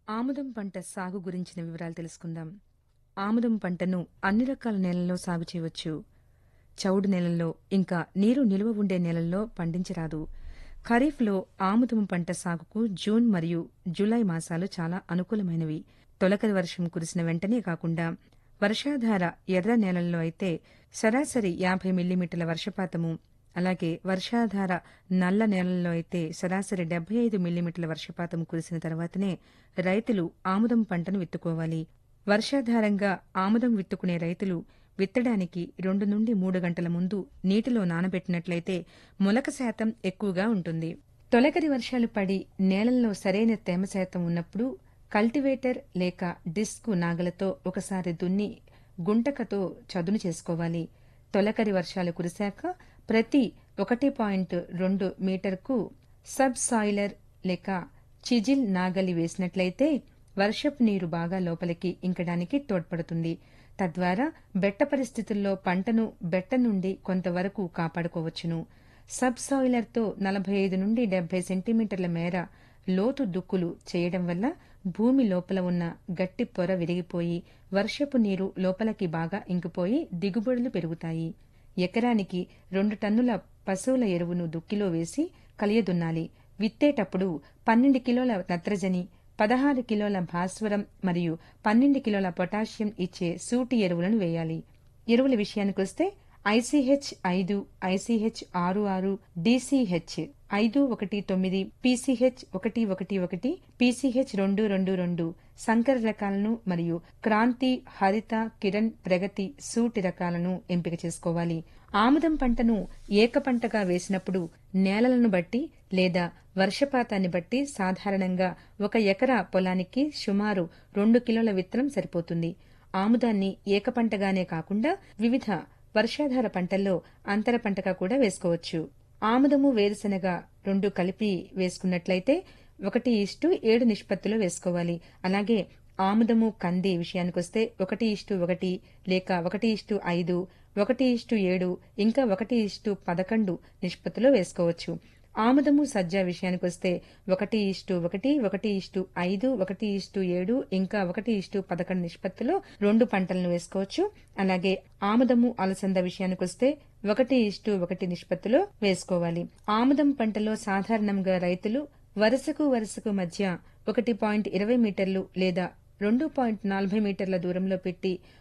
ఆముదం పంట సాగు గురించిన వివరాలు తెలుసుకుందాం. ఆముదం పంటను అన్ని రకాల నేలల్లో సాగు చేయవచ్చు. చౌడు నేలల్లో, ఇంకా నీరు నిలువ ఉండే నేలల్లో పండించరాదు. ఖరీఫ్లో ఆముదం పంట సాగుకు జూన్ మరియు జూలై మాసాలు చాలా అనుకూలమైనవి. తొలకరి వర్షం కురిసిన వెంటనే కాకుండా వర్షాధార ఎర్ర నేలల్లో అయితే సరాసరి 50 మిల్లీమీటర్ల వర్షపాతము, అలాగే వర్షాధార నల్ల నేలల్లో అయితే సరాసరి 75 మిల్లీమీటర్ల వర్షపాతం కురిసిన తర్వాతనే రైతులు ఆముదం పంటను విత్తుకోవాలి. వర్షాధారంగా ఆముదం విత్తుకునే రైతులు విత్తడానికి 2 నుండి 3 గంటల ముందు నీటిలో నానబెట్టినట్లయితే మొలక శాతం ఎక్కువగా ఉంటుంది. తొలకరి వర్షాలు పడి నేలల్లో సరైన తేమ శాతం ఉన్నప్పుడు కల్టివేటర్ లేక డిస్క్ నాగలతో ఒకసారి దున్ని గుంటకతో చదును చేసుకోవాలి. తొలకరి వర్షాలు కురిశాక ప్రతి 1.2 మీటర్కు సబ్ సాయిలర్ లేక చిజిల్ నాగలి వేసినట్లయితే వర్షపు నీరు బాగా లోపలికి ఇంకడానికి తోడ్పడుతుంది. తద్వారా బెట్ట పరిస్థితుల్లో పంటను బెట్ట నుండి కొంతవరకు కాపాడుకోవచ్చును. సబ్ సాయిలర్తో 45 నుండి 70 సెంటీమీటర్ల మేర లోతు దుక్కులు చేయడం వల్ల భూమి లోపల ఉన్న గట్టి పొర విరిగిపోయి వర్షపు నీరు లోపలికి బాగా ఇంకిపోయి దిగుబడులు పెరుగుతాయి. ఎకరానికి 2 టన్నుల పశువుల ఎరువును దుక్కిలో వేసి కలియదున్నాలి. విత్తేటప్పుడు 12 కిలోల నత్రజని, 16 కిలోల భాస్వరం మరియు 12 కిలోల పొటాషియం ఇచ్చే సూటి ఎరువులను వేయాలి. ఎరువుల విషయానికొస్తే ICH 5, ICH 66, DCH 519, PCH 111, PCH 222 సంకర రకాలను మరియు క్రాంతి, హరిత, కిరణ్, ప్రగతి సూటి రకాలను ఎంపిక చేసుకోవాలి. ఆముదం పంటను ఏకపంటగా వేసినప్పుడు నేలలను బట్టి లేదా వర్షపాతాన్ని బట్టి సాధారణంగా 1 ఎకరా పొలానికి సుమారు 2 కిలోల విత్తనం సరిపోతుంది. ఆముదాన్ని ఏకపంటగానే కాకుండా వివిధ వర్షాధార పంటల్లో అంతర పంటగా కూడా వేసుకోవచ్చు. ఆముదము, వేరుశెనగ 2 కలిపి వేసుకున్నట్లయితే 1:7 నిష్పత్తిలో వేసుకోవాలి. అలాగే ఆముదము, కంది విషయానికొస్తే 1:1 లేక 1:5, 1:7 ఇంకా 1:11 నిష్పత్తిలో వేసుకోవచ్చు. ఆముదము, సజ్జ విషయానికొస్తే 1:1, 1:5, 1:7 ఇంకా 1:11 నిష్పత్తిలో 2 పంటలను వేసుకోవచ్చు. అలాగే ఆముదము, అలసంద విషయానికొస్తే 1:1 నిష్పత్తిలో వేసుకోవాలి. ఆముదం పంటలో సాధారణంగా రైతులు వరుసకు మధ్య 1.20 మీటర్లు లేదా 2.40 మీటర్ల దూరంలో పెట్టి